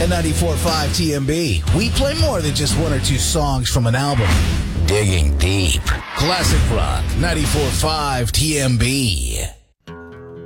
At 94.5 TMB, we play more than just one or two songs from an album. Digging deep. Classic rock, 94.5 TMB.